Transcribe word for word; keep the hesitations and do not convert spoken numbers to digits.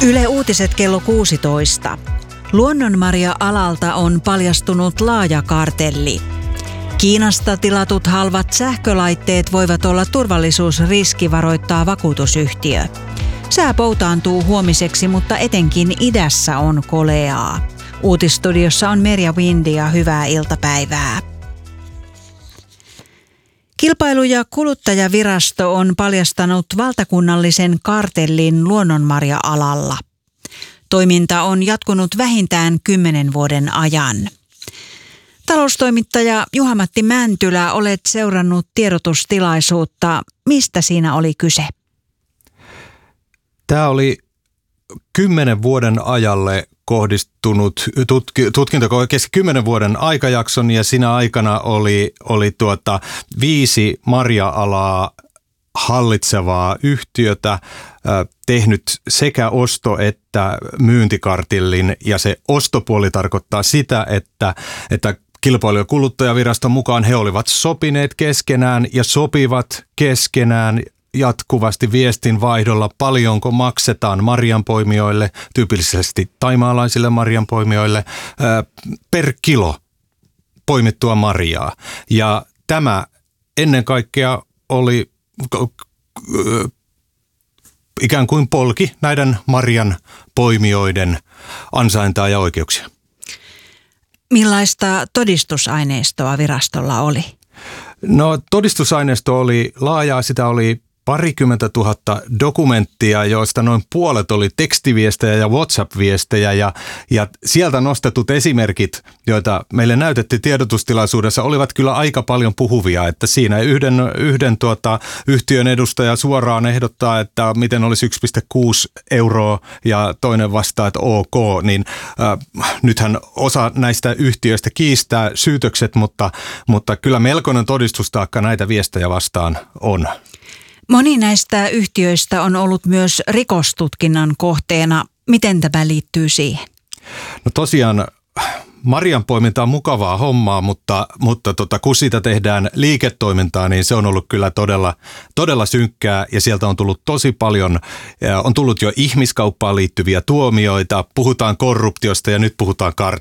Yle Uutiset kello kuusitoista. Luonnonmarja-alalta on paljastunut laaja kartelli. Kiinasta tilatut halvat sähkölaitteet voivat olla turvallisuusriski, varoittaa vakuutusyhtiö. Sää poutaantuu huomiseksi, mutta etenkin idässä on koleaa. Uutisstudiossa on Merja Windi ja hyvää iltapäivää. Kilpailu- ja kuluttajavirasto on paljastanut valtakunnallisen kartellin luonnonmarja-alalla. Toiminta on jatkunut vähintään kymmenen vuoden ajan. Taloustoimittaja Juha-Matti Mäntylä, olet seurannut tiedotustilaisuutta. Mistä siinä oli kyse? Tämä oli kymmenen vuoden ajalle kohdistunut tutki, tutkinto, kesti kymmenen vuoden aikajakson ja siinä aikana oli, oli tuota viisi marja-alaa hallitsevaa yhtiötä äh, tehnyt sekä osto- että myyntikartellin, ja se ostopuoli tarkoittaa sitä, että, että Kilpailu- ja kuluttajaviraston mukaan he olivat sopineet keskenään ja sopivat keskenään jatkuvasti viestinvaihdolla, paljonko maksetaan marjanpoimijoille, tyypillisesti taimaalaisille marjanpoimijoille, ää, per kilo poimittua marjaa. Ja tämä ennen kaikkea oli ikään kuin polki näiden marjan poimijoiden ansaintaa ja oikeuksia. Millaista todistusaineistoa virastolla oli? No, todistusaineisto oli laajaa, sitä oli parikymmentä tuhatta dokumenttia, joista noin puolet oli tekstiviestejä ja WhatsApp-viestejä, ja, ja sieltä nostetut esimerkit, joita meille näytettiin tiedotustilaisuudessa, olivat kyllä aika paljon puhuvia, että siinä yhden, yhden tuota, yhtiön edustaja suoraan ehdottaa, että miten olisi yksi pilkku kuusi euroa ja toinen vastaa, että ok, niin äh, nythän osa näistä yhtiöistä kiistää syytökset, mutta, mutta kyllä melkoinen todistustaakka näitä viestejä vastaan on. Moni näistä yhtiöistä on ollut myös rikostutkinnan kohteena. Miten tämä liittyy siihen? No tosiaan marjanpoiminta on mukavaa hommaa, mutta, mutta tota, kun siitä tehdään liiketoimintaa, niin se on ollut kyllä todella, todella synkkää, ja sieltä on tullut tosi paljon, on tullut jo ihmiskauppaan liittyviä tuomioita, puhutaan korruptiosta ja nyt puhutaan